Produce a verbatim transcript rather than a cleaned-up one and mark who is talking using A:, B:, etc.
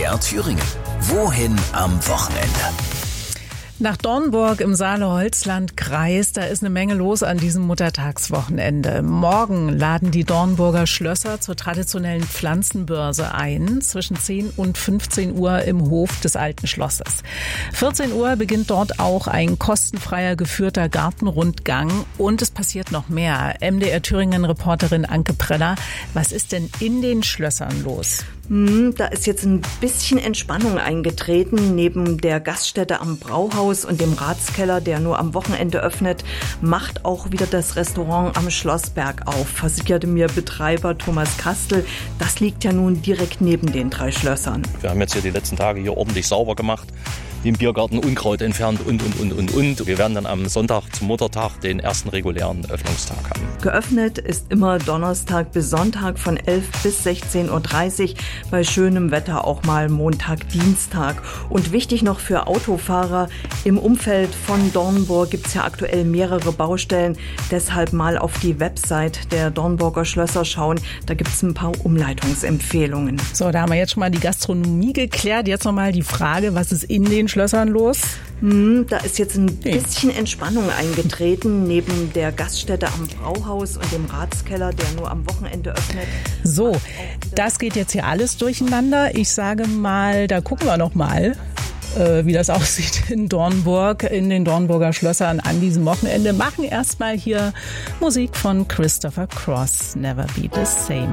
A: R Thüringen. Wohin am Wochenende?
B: Nach Dornburg im Saale-Holzland-Kreis, da ist eine Menge los an diesem Muttertagswochenende. Morgen laden die Dornburger Schlösser zur traditionellen Pflanzenbörse ein, zwischen zehn und fünfzehn Uhr im Hof des Alten Schlosses. vierzehn Uhr beginnt dort auch ein kostenfreier geführter Gartenrundgang und es passiert noch mehr. M D R Thüringen-Reporterin Anke Preller, was ist denn in den Schlössern los?
C: Hm, da ist jetzt ein bisschen Entspannung eingetreten. Neben der Gaststätte am Brauhaus und dem Ratskeller, der nur am Wochenende öffnet, macht auch wieder das Restaurant am Schlossberg auf, versicherte mir Betreiber Thomas Kastel. Das liegt ja nun direkt neben den drei Schlössern.
D: Wir haben jetzt hier die letzten Tage hier ordentlich sauber gemacht, im Biergarten Unkraut entfernt und, und, und, und, und. Wir werden dann am Sonntag zum Muttertag den ersten regulären Öffnungstag haben.
C: Geöffnet ist immer Donnerstag bis Sonntag von elf bis sechzehn Uhr dreißig, bei schönem Wetter auch mal Montag, Dienstag. Und wichtig noch für Autofahrer, im Umfeld von Dornburg gibt es ja aktuell mehrere Baustellen. Deshalb mal auf die Website der Dornburger Schlösser schauen, da gibt es ein paar Umleitungsempfehlungen.
B: So, da haben wir jetzt schon mal die Gastronomie geklärt. Jetzt noch mal die Frage, was ist in den Schlössern los?
C: Hm, da ist jetzt ein bisschen Entspannung eingetreten, neben der Gaststätte am Brauhaus und dem Ratskeller, der nur am Wochenende öffnet.
B: So, das geht jetzt hier alles durcheinander. Ich sage mal, da gucken wir noch mal, äh, wie das aussieht in Dornburg, in den Dornburger Schlössern an diesem Wochenende. Machen erstmal hier Musik von Christopher Cross, Never Be the Same.